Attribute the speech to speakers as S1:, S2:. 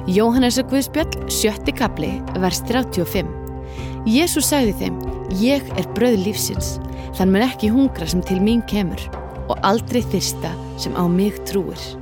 S1: Jóhannesar Guðspjall, 7. kafli, vers 35. Jesús sagði þeim: Ég brauð lífsins, þann mun ekki hungra sem til mín kemur og aldrei þyrsta sem á mig trúir.